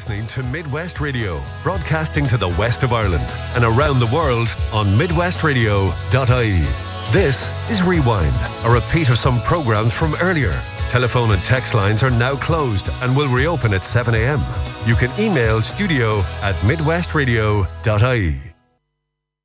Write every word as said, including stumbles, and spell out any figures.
listening to Midwest Radio, broadcasting to the west of Ireland and around the world on midwest radio dot I E. This is Rewind, a repeat of some programmes from earlier. Telephone and text lines are now closed and will reopen at seven a.m. You can email studio at midwest radio dot I E.